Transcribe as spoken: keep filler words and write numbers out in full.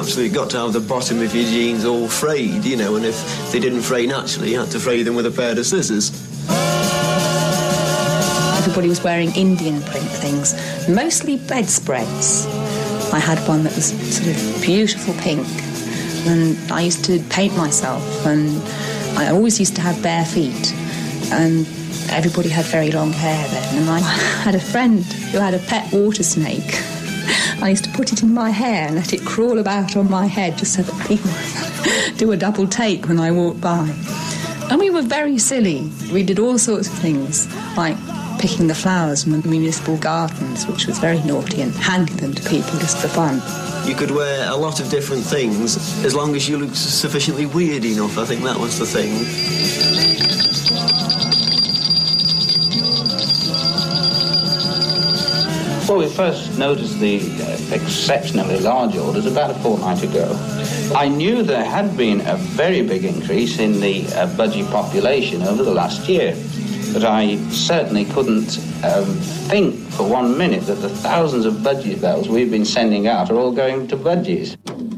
absolutely got to have the bottom of your jeans all frayed, you know, and if they didn't fray naturally, you had to fray them with a pair of scissors. Everybody was wearing Indian print things, mostly bedspreads. I had one that was sort of beautiful pink, and I used to paint myself, and I always used to have bare feet, and everybody had very long hair then, and I had a friend who had a pet water snake. I used to put it in my hair and let it crawl about on my head just so that people do a double take when I walked by. And we were very silly. We did all sorts of things, like picking the flowers from the municipal gardens, which was very naughty, and handing them to people just for fun. You could wear a lot of different things as long as you looked sufficiently weird enough. I think that was the thing. Well, we first noticed the uh, exceptionally large orders about a fortnight ago. I knew there had been a very big increase in the uh, budgie population over the last year, but I certainly couldn't um, think for one minute that the thousands of budgie bells we've been sending out are all going to budgies.